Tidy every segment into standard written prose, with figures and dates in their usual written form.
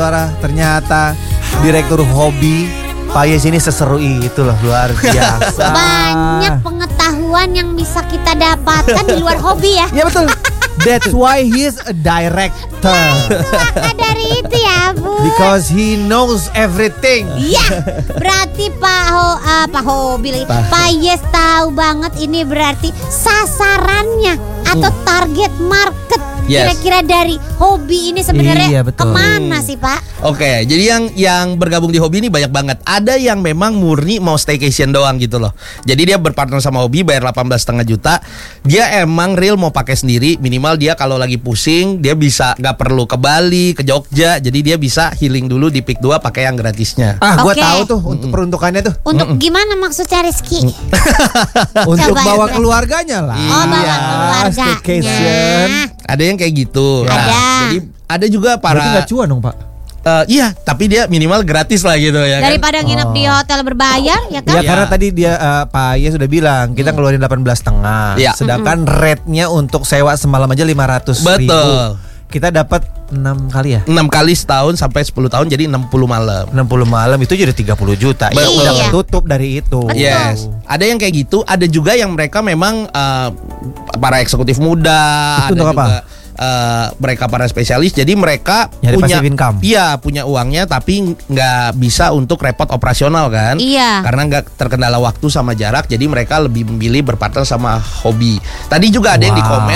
Ternyata direktur hobi Pak Yes ini seseru itu loh, luar biasa. Banyak pengetahuan yang bisa kita dapatkan di luar hobi ya. Ya betul. That's why he is a director. Maka dari itu ya Bu. Because he knows everything. Iya, berarti Pak Yes tahu banget ini berarti sasarannya atau target market. Yes. Kira-kira dari hobi ini sebenarnya kemana sih Pak? Oke, jadi yang bergabung di hobi ini banyak banget. Ada yang memang murni mau staycation doang gitu loh. Jadi dia berpartner sama hobi, bayar 18,5 juta. Dia emang real mau pakai sendiri. Minimal dia kalau lagi pusing, dia bisa gak perlu ke Bali, ke Jogja. Jadi dia bisa healing dulu di Peak 2 pakai yang gratisnya. Gue tahu tuh untuk peruntukannya tuh. Untuk gimana maksudnya Rizky? Untuk bawa keluarganya lah. Oh, bawa keluarganya. Staycation. Ada yang kayak gitu. Ada. Jadi ada juga para. Berarti gak cuan dong Pak? Iya, tapi dia minimal gratis lah gitu ya. Daripada nginep di hotel berbayar, ya kan? Ya karena tadi dia Pak Yes sudah bilang kita ngeluarin 18,5. Iya. Sedangkan rate-nya untuk sewa semalam aja 500 ribu. Betul. Kita dapat 6 kali ya? 6 kali setahun sampai 10 tahun jadi 60 malam. 60 malam itu jadi 30 juta. Ya Betul. udah ketutup dari itu. Betul. Yes. Ada yang kayak gitu, ada juga yang mereka memang para eksekutif muda. Itu ada untuk juga, apa? Mereka para spesialis, jadi mereka nyari punya passive income. Iya, punya uangnya tapi nggak bisa untuk repot operasional kan? Iya. Karena nggak terkendala waktu sama jarak, jadi mereka lebih memilih berpartner sama hobi. Tadi juga ada yang di komen,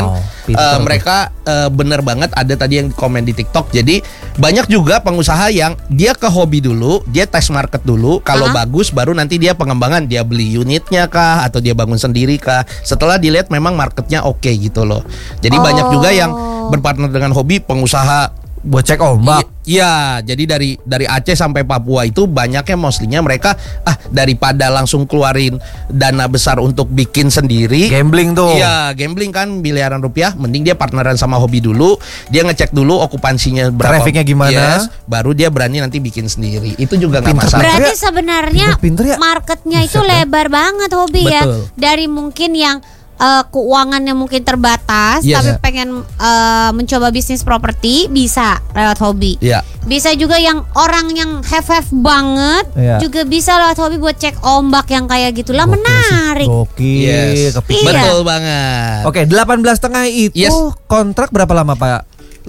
mereka bener banget ada tadi yang komen di TikTok. Jadi banyak juga pengusaha yang dia ke hobi dulu, dia test market dulu. Kalau bagus, baru nanti dia pengembangan, dia beli unitnya kah atau dia bangun sendiri kah? Setelah dilihat memang marketnya oke gitu loh. Jadi banyak juga yang berpartner dengan hobi pengusaha buat cek ombak. Iya, jadi dari Aceh sampai Papua itu banyaknya mostly-nya mereka daripada langsung keluarin dana besar untuk bikin sendiri. Gambling tuh. Iya, gambling kan miliaran rupiah, mending dia partneran sama hobi dulu, dia ngecek dulu okupansinya berapa. Trafficnya gimana? Yes, baru dia berani nanti bikin sendiri. Itu juga nggak masalah. Berarti sebenarnya pinter ya? marketnya itu lebar banget hobi ya. Betul. Dari mungkin yang keuangannya mungkin terbatas, Yes. tapi pengen mencoba bisnis properti bisa lewat hobi. Iya. Bisa juga yang orang yang have banget juga bisa lewat hobi buat cek ombak yang kayak gitulah. Menarik. Gokil. Yes. Kepikiran. Betul banget. Oke, 18,5 itu kontrak berapa lama Pak?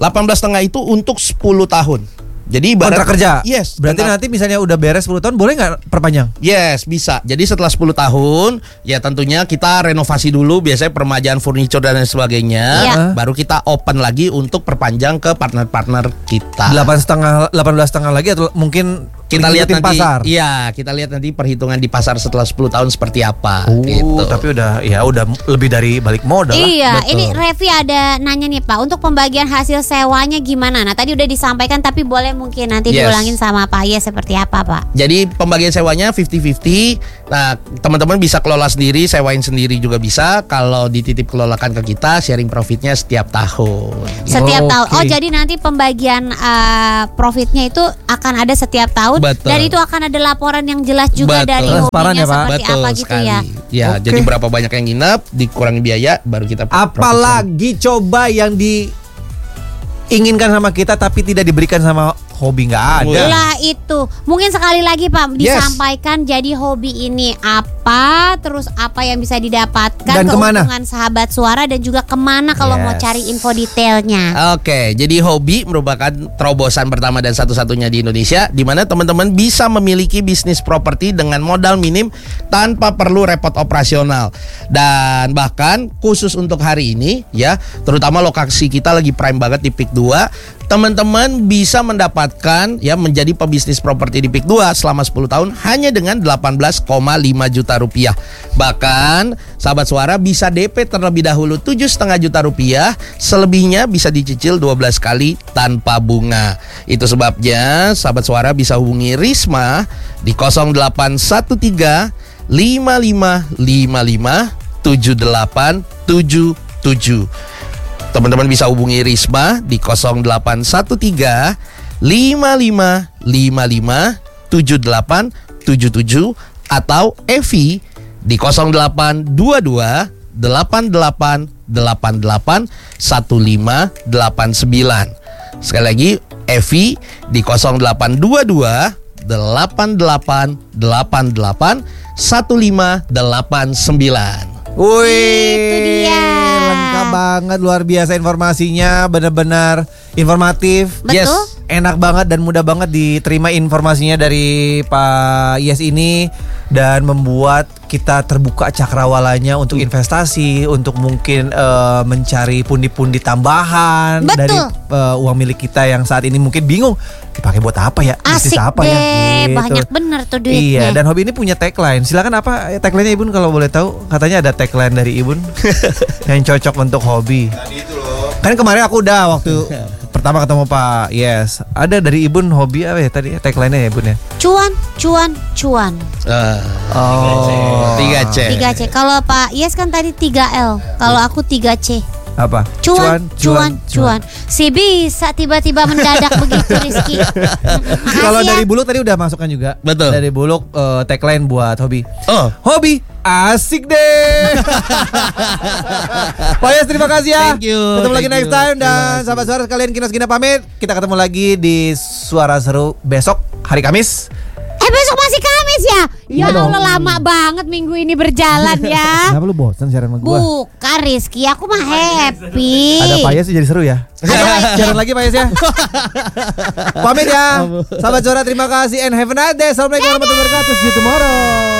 18,5 itu untuk 10 tahun. Jadi kontrak kerja. Yes. Berarti nanti misalnya udah beres 10 tahun boleh nggak perpanjang? Yes, bisa. Jadi setelah 10 tahun, ya tentunya kita renovasi dulu, biasanya permajaan furniture dan lain sebagainya. Baru kita open lagi untuk perpanjang ke partner-partner kita. 18,5 lagi atau mungkin kita lihat nanti pasar. Iya, kita lihat nanti perhitungan di pasar setelah 10 tahun seperti apa gitu. Tapi udah lebih dari balik modal lah. Iya, ini Revi ada nanya nih Pak, untuk pembagian hasil sewanya gimana? Nah, tadi udah disampaikan tapi boleh mungkin nanti diulangin sama Pak Yes seperti apa Pak? Jadi pembagian sewanya 50-50. Nah, teman-teman bisa kelola sendiri, sewain sendiri juga bisa. Kalau dititip kelolakan ke kita, sharing profitnya setiap tahun. Setiap tahun. Oh, jadi nanti pembagian profitnya itu akan ada setiap tahun. Betul. Dan itu akan ada laporan yang jelas juga dari hobinya ya, Pak? seperti apa gitu sekali. ya. Ya, jadi berapa banyak yang nginep, dikurangi biaya, baru kita. Apalagi coba yang diinginkan sama kita tapi tidak diberikan sama hobi, nggak ada. Lah itu mungkin sekali lagi Pak disampaikan. Jadi hobi ini apa, terus apa yang bisa didapatkan, dan keuntungan sahabat suara, dan juga kemana kalau mau cari info detailnya. Oke, jadi hobi merupakan terobosan pertama dan satu-satunya di Indonesia, di mana teman-teman bisa memiliki bisnis properti dengan modal minim tanpa perlu repot operasional. Dan bahkan khusus untuk hari ini ya, terutama lokasi kita lagi prime banget di Peak 2. Teman-teman bisa mendapatkan menjadi pebisnis properti di Peak 2 selama 10 tahun hanya dengan 18,5 juta rupiah. Bahkan sahabat suara bisa DP terlebih dahulu 7,5 juta rupiah, selebihnya bisa dicicil 12 kali tanpa bunga. Itu sebabnya sahabat suara bisa hubungi Risma di 0813 5555 7877. Teman-teman bisa hubungi Risma di 0813 5555 7877 atau Evi di 0822 8888 1589. Sekali lagi Evi di 0822 8888 1589. Wih, Itu dia. lengkap banget, luar biasa informasinya, benar-benar informatif. Betul. Yes. Enak banget dan mudah banget diterima informasinya dari Pak Yes ini, dan membuat kita terbuka cakrawalanya untuk investasi, untuk mungkin mencari pundi-pundi tambahan. Betul. Dari uang milik kita yang saat ini mungkin bingung dipakai buat apa ya, bisnis Asik apa deh, ya gitu. banyak bener tuh duitnya. Iya, dan Hobi ini punya tagline. Silakan apa tagline-nya Ibun kalau boleh tahu? Katanya ada tagline dari Ibun yang cocok untuk Hobi. Kan kemarin aku udah waktu pertama ketemu Pak Yes, ada dari Ibun Hobi apa ya tadi tagline-nya ya Ibun ya? Cuan, cuan, cuan. Oh, 3C. 3C. Kalau Pak Yes kan tadi 3L. Kalau aku 3C. apa? Cuan, cuan, cuan. Si bisa tiba-tiba mendadak begitu Rizky. Kalau Makasih dari ya. Buluk tadi udah masukkan juga. Betul. Dari Buluk tagline buat Hobi. Oh, Hobi asik deh. Pak Yes, terima kasih ya. Thank you, Ketemu lagi thank next you. time. Terima Dan kasih. sahabat suara sekalian, Kinos Gina pamit. Kita ketemu lagi di Suara Seru besok hari Kamis. Besok masih Kamis ya? Ya Iya dong. Allah, lama banget minggu ini berjalan ya. Kenapa lu bosan siaran sama gua? Bukan Rizky, aku mah happy. Ada Pak Yes jadi seru ya. Siaran lagi Pak Yes ya. Pamit ya. Sahabat suara, terima kasih and have a nice day. Assalamualaikum warahmatullahi wabarakatuh. See you tomorrow.